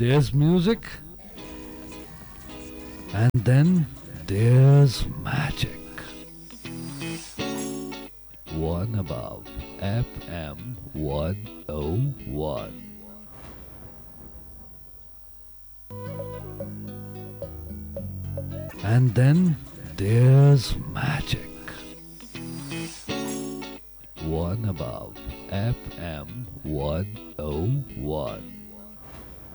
there's music, and then there's magic. One above FM 101. And then there's magic. One above FM 101.